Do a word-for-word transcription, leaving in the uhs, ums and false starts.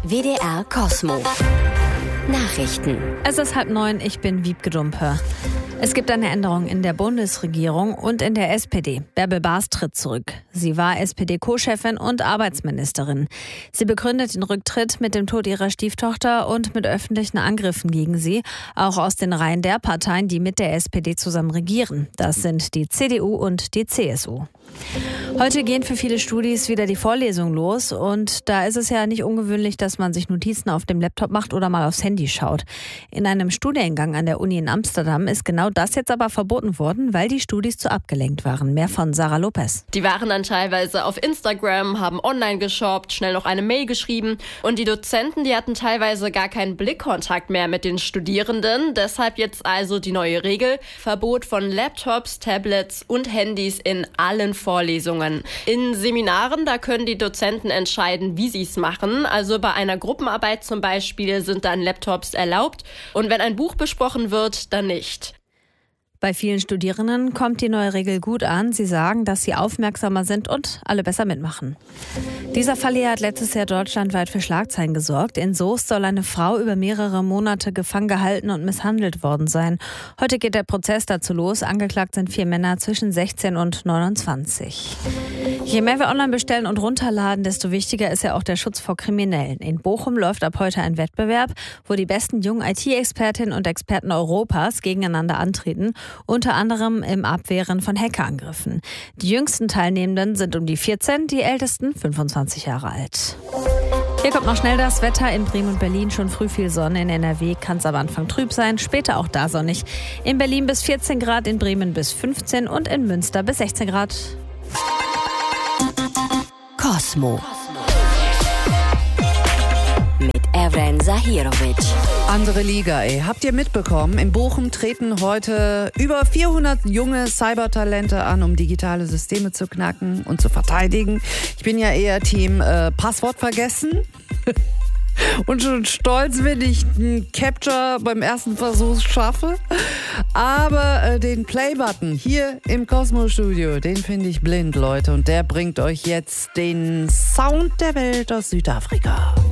W D R Cosmo. Nachrichten. Es ist halb neun, ich bin Wiebke Dumpe. Es gibt eine Änderung in der Bundesregierung und in der S P D. Bärbel Baas tritt zurück. Sie war S P D-Co-Chefin und Arbeitsministerin. Sie begründet den Rücktritt mit dem Tod ihrer Stieftochter und mit öffentlichen Angriffen gegen sie, auch aus den Reihen der Parteien, die mit der S P D zusammen regieren. Das sind die C D U und die C S U. Heute gehen für viele Studis wieder die Vorlesungen los und da ist es ja nicht ungewöhnlich, dass man sich Notizen auf dem Laptop macht oder mal aufs Handy schaut. In einem Studiengang an der Uni in Amsterdam ist genau das jetzt aber verboten worden, weil die Studis zu abgelenkt waren. Mehr von Sarah Lopez. Die waren dann teilweise auf Instagram, haben online geshoppt, schnell noch eine Mail geschrieben und die Dozenten, die hatten teilweise gar keinen Blickkontakt mehr mit den Studierenden. Deshalb jetzt also die neue Regel: Verbot von Laptops, Tablets und Handys in allen Vorlesungen. In Seminaren, da können die Dozenten entscheiden, wie sie es machen. Also bei einer Gruppenarbeit zum Beispiel sind dann Laptops erlaubt und wenn ein Buch besprochen wird, dann nicht. Bei vielen Studierenden kommt die neue Regel gut an. Sie sagen, dass sie aufmerksamer sind und alle besser mitmachen. Dieser Fall hier hat letztes Jahr deutschlandweit für Schlagzeilen gesorgt. In Soest soll eine Frau über mehrere Monate gefangen gehalten und misshandelt worden sein. Heute geht der Prozess dazu los. Angeklagt sind vier Männer zwischen sechzehn und neunundzwanzig. Je mehr wir online bestellen und runterladen, desto wichtiger ist ja auch der Schutz vor Kriminellen. In Bochum läuft ab heute ein Wettbewerb, wo die besten jungen I T-Expertinnen und Experten Europas gegeneinander antreten, unter anderem im Abwehren von Hackerangriffen. Die jüngsten Teilnehmenden sind um die vierzehn, die ältesten fünfundzwanzig Jahre alt. Hier kommt noch schnell das Wetter. In Bremen und Berlin schon früh viel Sonne. In N R W kann es am Anfang trüb sein, später auch da sonnig. In Berlin bis vierzehn Grad, in Bremen bis fünfzehn und in Münster bis sechzehn Grad. Cosmo. Mit Evren Zahirovic. Andere Liga, ey. Habt ihr mitbekommen? In Bochum treten heute über vierhundert junge Cybertalente an, um digitale Systeme zu knacken und zu verteidigen. Ich bin ja eher Team äh, Passwort vergessen. Und schon stolz, wenn ich einen Capture beim ersten Versuch schaffe. Aber äh, den Play-Button hier im Cosmo-Studio, den finde ich blind, Leute. Und der bringt euch jetzt den Sound der Welt aus Südafrika.